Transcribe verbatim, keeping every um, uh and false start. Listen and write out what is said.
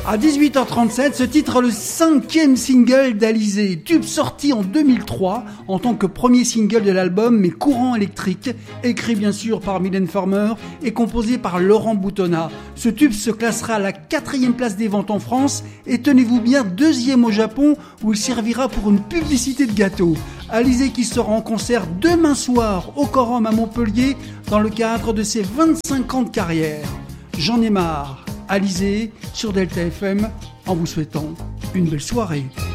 À dix-huit heures trente-sept, ce titre est le cinquième single d'Alizé, tube sorti en deux mille trois en tant que premier single de l'album Mais Courant électrique, écrit bien sûr par Mylène Farmer et composé par Laurent Boutonnat. Ce tube se classera à la quatrième place des ventes en France et tenez-vous bien deuxième au Japon où il servira pour une publicité de gâteau. Alizé qui sera en concert demain soir au Corum à Montpellier dans le cadre de ses vingt-cinq ans de carrière. J'en ai marre. Alizé sur Delta F M en vous souhaitant une belle soirée.